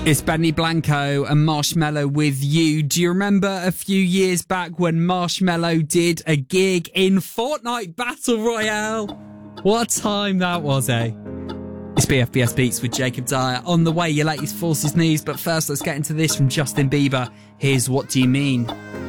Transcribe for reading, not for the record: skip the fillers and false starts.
It's Benny Blanco and Marshmello with You. Do you remember a few years back when Marshmello did a gig in Fortnite Battle Royale? What a time that was, eh? It's BFBS Beats with Jacob Dyer. On the way, your latest Forces news. But first, let's get into this from Justin Bieber. Here's What Do You Mean?